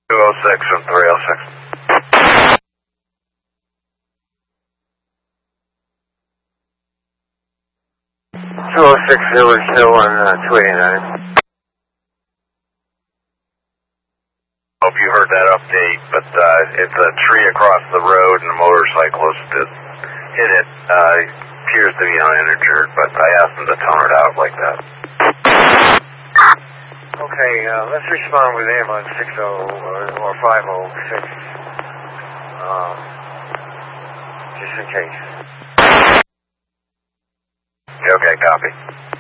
206 and 306. 206, there was no on 289. Hope you heard that update, but it's a tree across the road and the motorcyclist hit it. Appears to be uninjured, but I asked him to tone it out like that. Okay, let's respond with ambulance 60 or 506, just in case. Okay, copy.